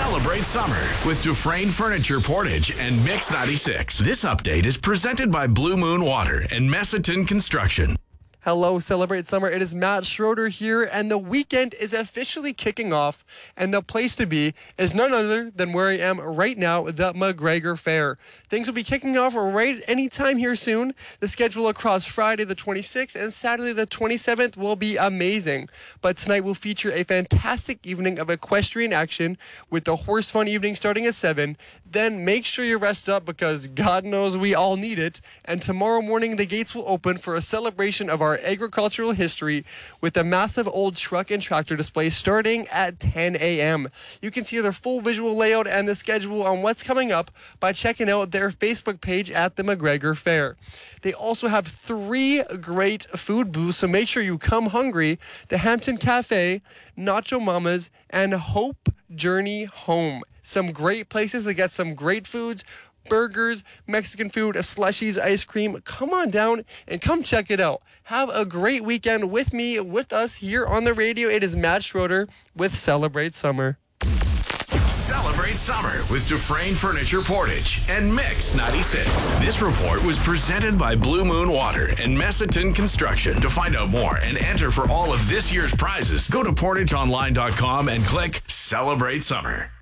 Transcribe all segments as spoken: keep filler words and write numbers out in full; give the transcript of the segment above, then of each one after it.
Celebrate summer with Dufresne Furniture Portage and Mix ninety-six. This update is presented by Blue Moon Water and Messiton Construction. Hello, Celebrate Summer. It is Matt Schroeder here, and the weekend is officially kicking off, and the place to be is none other than where I am right now, the McGregor Fair. Things will be kicking off right anytime here soon. The schedule across Friday the twenty-sixth and Saturday the twenty-seventh will be amazing. But tonight will feature a fantastic evening of equestrian action with the horse fun evening starting at seven. Then make sure you rest up because God knows we all need it. And tomorrow morning, the gates will open for a celebration of our agricultural history with a massive old truck and tractor display starting at ten a.m. You can see their full visual layout and the schedule on what's coming up by checking out their Facebook page at the McGregor Fair. They also have three great food booths, so make sure you come hungry. The Hampton Cafe, Nacho Mamas, and Hope Journey Home. Some great places to get some great foods, burgers, Mexican food, slushies, ice cream. Come on down and come check it out. Have a great weekend with me, with us here on the radio. It is Matt Schroeder with Celebrate Summer. Celebrate summer with Dufresne Furniture Portage and Mix ninety-six. This report was presented by Blue Moon Water and Messiton Construction. To find out more and enter for all of this year's prizes, go to portage online dot com and click Celebrate Summer.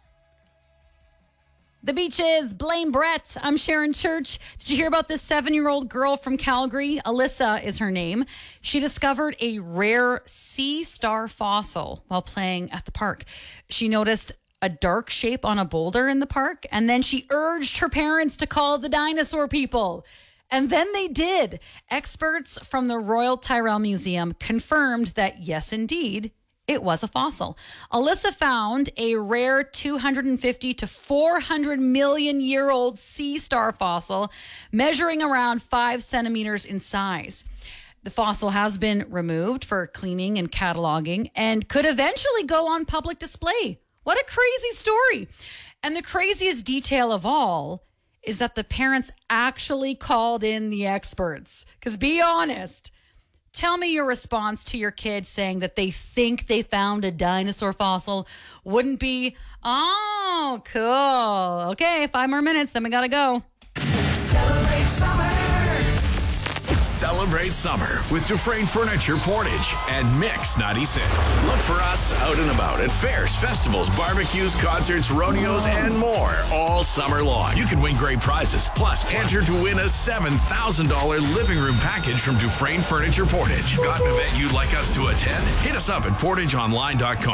The Beaches, Blame Brett. I'm Sharon Church. Did you hear about this seven-year-old girl from Calgary? Alyssa is her name. She discovered a rare sea star fossil while playing at the park. She noticed a dark shape on a boulder in the park, and then she urged her parents to call the dinosaur people. And then they did. Experts from the Royal Tyrrell Museum confirmed that, yes, indeed, it was a fossil. Alyssa found a rare two hundred fifty to four hundred million year old sea star fossil measuring around five centimeters in size. The fossil has been removed for cleaning and cataloging and could eventually go on public display. What a crazy story. And the craziest detail of all is that the parents actually called in the experts. Because be honest, tell me your response to your kids saying that they think they found a dinosaur fossil wouldn't be, oh, cool. Okay, five more minutes, then we gotta go. Celebrate summer. Celebrate summer with Dufresne Furniture Portage and Mix ninety-six. Look for us out and about at fairs, festivals, barbecues, concerts, rodeos, and more all summer long. You can win great prizes. Plus, enter to win a seven thousand dollars living room package from Dufresne Furniture Portage. Got an event you'd like us to attend? Hit us up at portage online dot com.